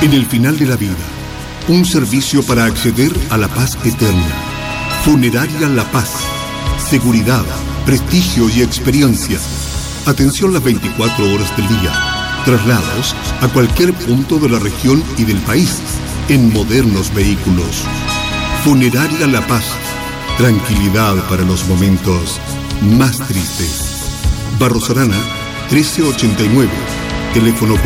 En el final de la vida, un servicio para acceder a la paz eterna. Funeraria La Paz. Seguridad, prestigio y experiencia. Atención las 24 horas del día. Traslados a cualquier punto de la región y del país en modernos vehículos. Funeraria La Paz. Tranquilidad para los momentos más tristes. Barros Arana, 1389. Teléfono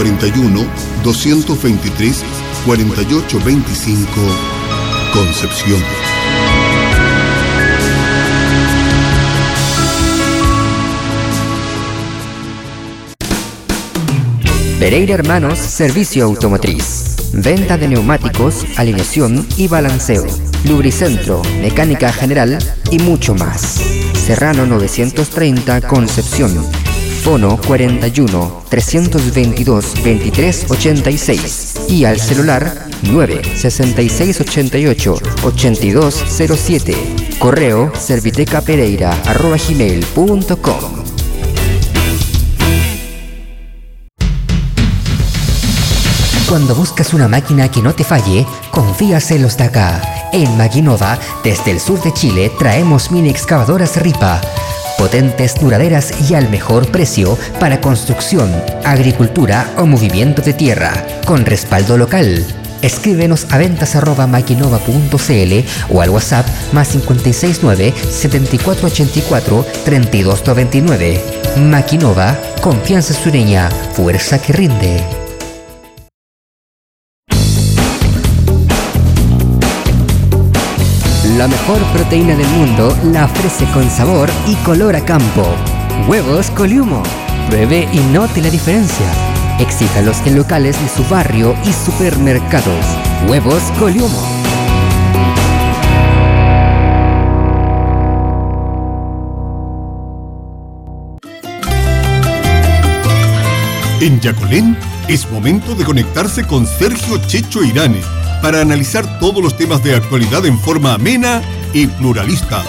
41-223-4825. Concepción. Pereira Hermanos, servicio automotriz. Venta de neumáticos, alineación y balanceo. Lubricentro, mecánica general y mucho más. Serrano 930, Concepción. Fono 41-322-2386 y al celular 96688-8207. Correo servitecapereira@gmail.com. Cuando buscas una máquina que no te falle, confías en los de acá. En Maquinova, desde el sur de Chile, traemos mini excavadoras Ripa. Potentes, duraderas y al mejor precio para construcción, agricultura o movimiento de tierra, con respaldo local. Escríbenos a ventas@maquinova.cl o al WhatsApp +569 7484 3299. Maquinova, confianza sureña, fuerza que rinde. La mejor proteína del mundo la ofrece con sabor y color a campo. Huevos Coliumo. Pruebe y note la diferencia. Exíjalos en locales de su barrio y supermercados. Huevos Coliumo. En Yacolén es momento de conectarse con Sergio Checho Irane para analizar todos los temas de actualidad en forma amena y pluralista.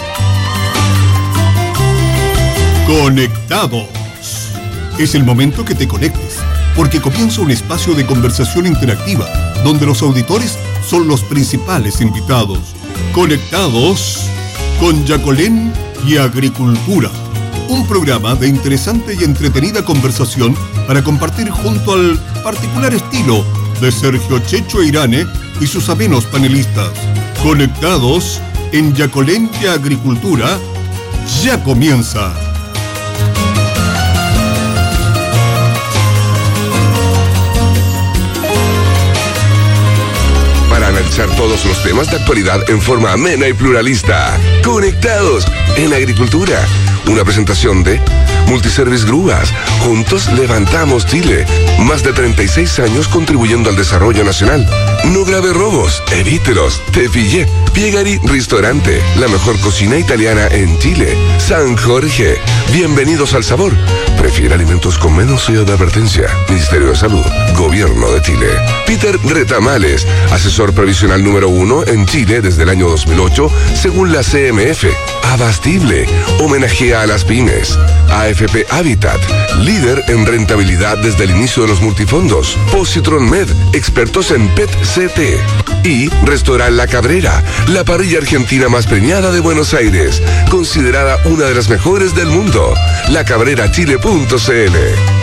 Conectados. Es el momento que te conectes, porque comienza un espacio de conversación interactiva, donde los auditores son los principales invitados. Conectados con Yacolén y Agricultura. Un programa de interesante y entretenida conversación para compartir junto al particular estilo de Sergio Checho Irane y sus amenos panelistas. Conectados en Yacolén y Agricultura, ya comienza. Para analizar todos los temas de actualidad en forma amena y pluralista. Conectados en Agricultura. Una presentación de Multiservice Grúas. Juntos levantamos Chile. Más de 36 años contribuyendo al desarrollo nacional. No grave robos, evítelos. Te pillé. Piegari Ristorante, la mejor cocina italiana en Chile. San Jorge, bienvenidos al sabor. Prefiere alimentos con menos sello de advertencia. Ministerio de Salud, Gobierno de Chile. Peter Retamales, asesor previsional número 1 en Chile desde el año 2008, según la CMF. Abastible, homenajea a las pymes. AFP Habitat, líder en rentabilidad desde el inicio de los multifondos. Positron Med, expertos en PET-CT. Y Restaurant La Cabrera, la parrilla argentina más premiada de Buenos Aires, considerada una de las mejores del mundo. lacabrerachile.cl.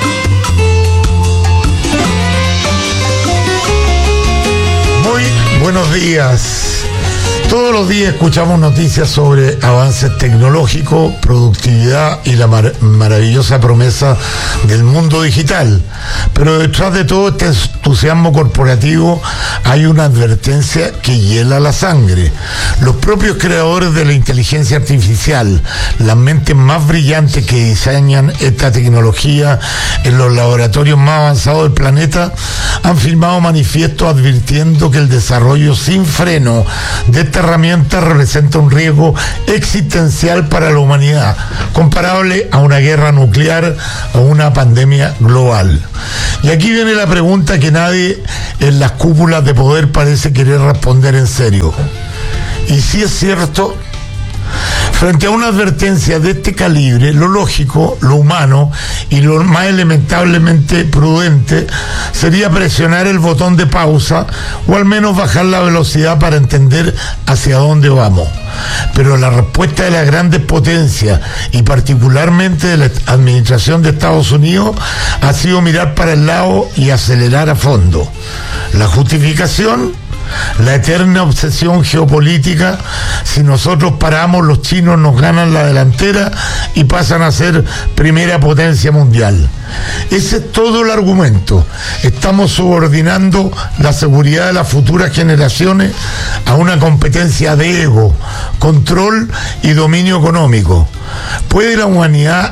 Muy buenos días. Todos los días escuchamos noticias sobre avances tecnológicos, productividad y la maravillosa promesa del mundo digital. Pero detrás de todo este entusiasmo corporativo hay una advertencia que hiela la sangre. Los propios creadores de la inteligencia artificial, las mentes más brillantes que diseñan esta tecnología en los laboratorios más avanzados del planeta, han firmado manifiestos advirtiendo que el desarrollo sin freno de esta herramienta representa un riesgo existencial para la humanidad, comparable a una guerra nuclear o una pandemia global. Y aquí viene la pregunta que nadie en las cúpulas de poder parece querer responder en serio. ¿Y si es cierto? Frente a una advertencia de este calibre, lo lógico, lo humano y lo más elementablemente prudente sería presionar el botón de pausa o al menos bajar la velocidad para entender hacia dónde vamos. Pero la respuesta de las grandes potencias y particularmente de la administración de Estados Unidos ha sido mirar para el lado y acelerar a fondo. La justificación: la eterna obsesión geopolítica. Si nosotros paramos, los chinos nos ganan la delantera y pasan a ser primera potencia mundial. Ese es todo el argumento. Estamos subordinando la seguridad de las futuras generaciones a una competencia de ego, control y dominio económico. ¿Puede la humanidad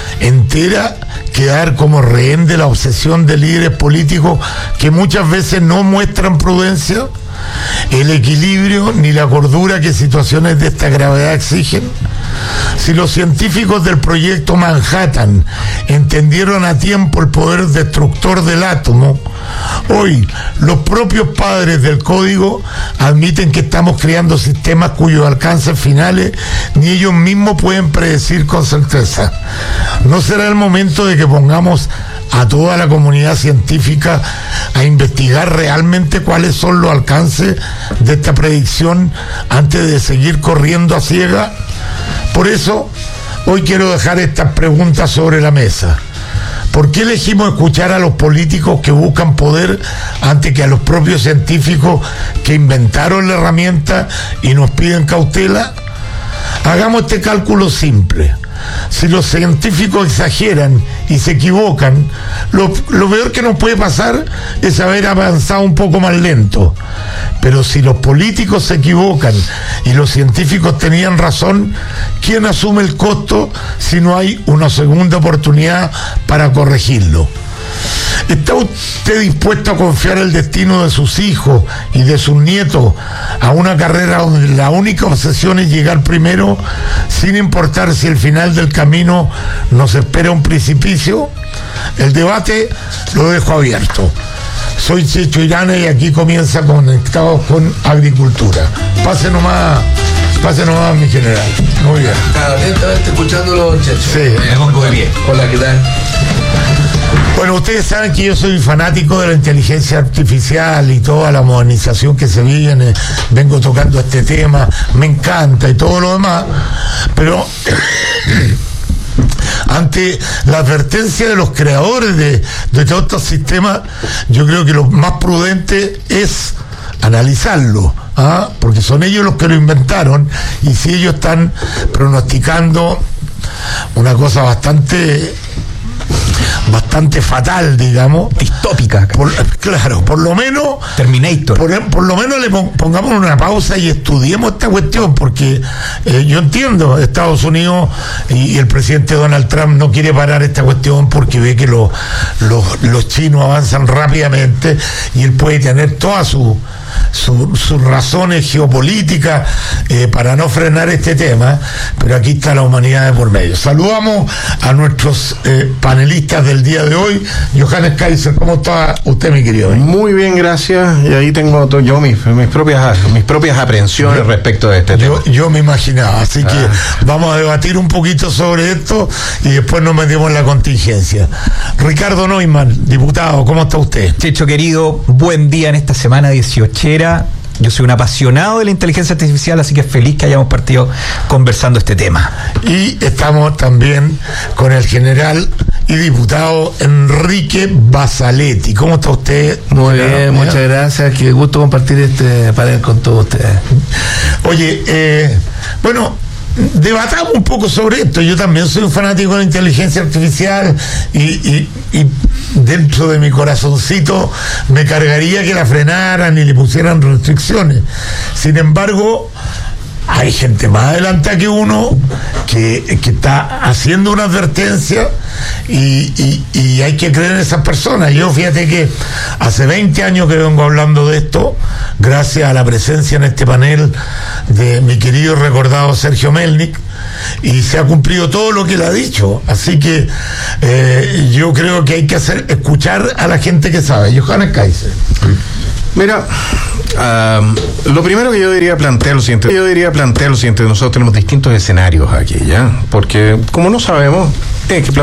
entera quedar como rehén de la obsesión de líderes políticos que muchas veces no muestran prudencia, el equilibrio ni la cordura que situaciones de esta gravedad exigen? Si los científicos del proyecto Manhattan entendieron a tiempo el poder destructor del átomo, hoy los propios padres del código admiten que estamos creando sistemas cuyos alcances finales ni ellos mismos pueden predecir con certeza. ¿No será el momento de que pongamos a toda la comunidad científica a investigar realmente cuáles son los alcances de esta predicción antes de seguir corriendo a ciegas? Por eso, hoy quiero dejar estas preguntas sobre la mesa. ¿Por qué elegimos escuchar a los políticos que buscan poder antes que a los propios científicos que inventaron la herramienta y nos piden cautela? Hagamos este cálculo simple. Si los científicos exageran y se equivocan, lo peor que nos puede pasar es haber avanzado un poco más lento. Pero si los políticos se equivocan y los científicos tenían razón, ¿quién asume el costo si no hay una segunda oportunidad para corregirlo? ¿Está usted dispuesto a confiar el destino de sus hijos y de sus nietos a una carrera donde la única obsesión es llegar primero, sin importar si el final del camino nos espera un precipicio? El debate lo dejo abierto. Soy Checho Irana y aquí comienza Conectados con Agricultura. Pase nomás, mi general. Muy bien. Atentamente escuchándolo, Checho. Sí. Me pongo de pie. Hola, ¿qué tal? Bueno, ustedes saben que yo soy fanático de la inteligencia artificial y toda la modernización que se viene. Vengo tocando este tema, me encanta y todo lo demás, pero ante la advertencia de los creadores de todos estos sistemas, yo creo que lo más prudente es analizarlo, porque son ellos los que lo inventaron, y si ellos están pronosticando una cosa bastante fatal, digamos, distópica. Claro, por lo menos Terminator. Por lo menos le pongamos una pausa y estudiemos esta cuestión, porque yo entiendo, Estados Unidos y el presidente Donald Trump no quiere parar esta cuestión porque ve que los chinos avanzan rápidamente y él puede tener todas sus razones geopolíticas para no frenar este tema, pero aquí está la humanidad de por medio. Saludamos a nuestros panelistas del día de hoy. Johannes Kaiser, ¿cómo está usted, mi querido? Muy bien, gracias. Y ahí tengo yo mis propias aprehensiones respecto de este tema. Yo me imaginaba, así que vamos a debatir un poquito sobre esto y después nos metemos en la contingencia. Ricardo Neumann, diputado, ¿cómo está usted? Checho querido, buen día en esta semana 18era. Yo soy un apasionado de la inteligencia artificial, así que feliz que hayamos partido conversando este tema. Y estamos también con el general y diputado Enrique Basaletti. ¿Cómo está usted? Muy bien, muchas gracias. Qué gusto compartir este panel con todos ustedes. Oye, bueno, debatamos un poco sobre esto. Yo también soy un fanático de la inteligencia artificial y dentro de mi corazoncito me cargaría que la frenaran y le pusieran restricciones. Sin embargo, hay gente más adelantada que uno que está haciendo una advertencia y hay que creer en esas personas. Yo fíjate que hace 20 años que vengo hablando de esto, gracias a la presencia en este panel de mi querido recordado Sergio Melnik, y se ha cumplido todo lo que él ha dicho. Así que yo creo que hay que escuchar a la gente que sabe. Johannes Kaiser. Mira, lo primero que yo diría plantear lo siguiente. Nosotros tenemos distintos escenarios aquí, ¿ya? Porque como no sabemos, hay que